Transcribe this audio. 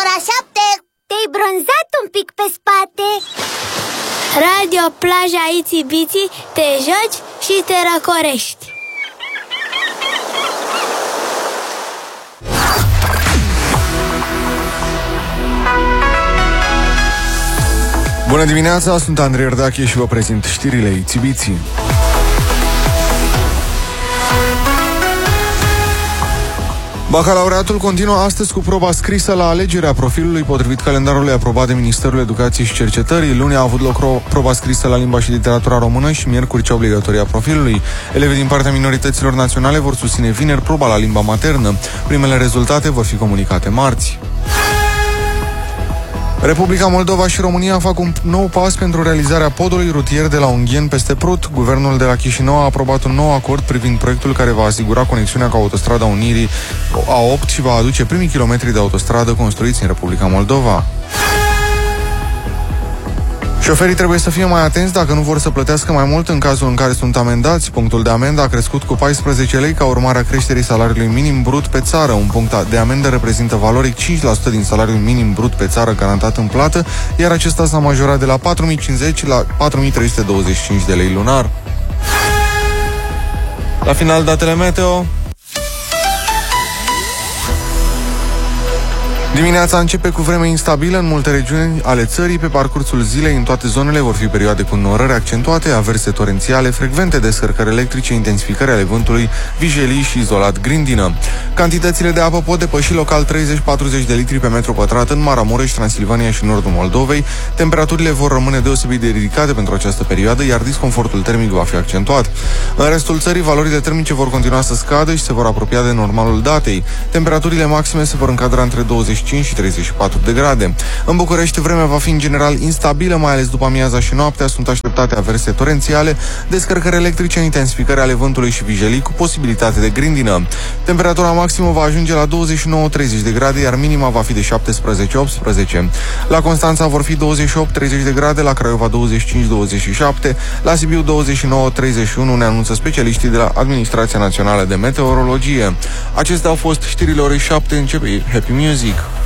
ora 7. Te-ai bronzat un pic pe spate. Radio plaja Itsy Bitsy, te joci și te răcorești. Bună dimineața, sunt Andrei Rădache și vă prezint știrile Itsy Bitsy. Bacalaureatul continuă astăzi cu proba scrisă la alegerea profilului potrivit calendarului aprobat de Ministerul Educației și Cercetării. Luni a avut loc proba scrisă la limba și literatura română și miercuri cea obligatorie a profilului. Elevii din partea minorităților naționale vor susține vineri proba la limba maternă. Primele rezultate vor fi comunicate marți. Republica Moldova și România fac un nou pas pentru realizarea podului rutier de la Ungheni peste Prut. Guvernul de la Chișinău a aprobat un nou acord privind proiectul care va asigura conexiunea cu autostrada Unirii A8 și va aduce primii kilometri de autostradă construiți în Republica Moldova. Șoferii trebuie să fie mai atenți dacă nu vor să plătească mai mult în cazul în care sunt amendați. Punctul de amendă a crescut cu 14 lei ca urmare a creșterii salariului minim brut pe țară. Un punct de amendă reprezintă valoric 5% din salariul minim brut pe țară garantat în plată, iar acesta s-a majorat de la 4.050 la 4.325 de lei lunar. La final, datele meteo. Dimineața începe cu vreme instabilă în multe regiuni ale țării. Pe parcursul zilei, în toate zonele, vor fi perioade cu înnorări accentuate, averse torențiale, frecvente descărcări electrice, intensificări ale vântului, vijelii și izolat grindină. Cantitățile de apă pot depăși local 30-40 de litri pe metru pătrat în Maramureș, Transilvania și nordul Moldovei. Temperaturile vor rămâne deosebit de ridicate pentru această perioadă, iar disconfortul termic va fi accentuat. În restul țării, valorile termice vor continua să scadă și se vor apropia de normalul datei. Temperaturile maxime se vor încadra între 25 și 34 de grade. În București, vremea va fi în general instabilă, mai ales după amiaza și noaptea. Sunt așteptate averse torențiale, descărcări electrice, intensificări ale vântului și vijelii cu posibilitate de grindină. Temperatura maximă va ajunge la 29-30 de grade, iar minima va fi de 17-18. La Constanța vor fi 28-30 de grade, la Craiova 25-27, la Sibiu 29-31, ne anunță specialiștii de la Administrația Națională de Meteorologie. Acestea au fost știrile orei 7, începe Happy Music.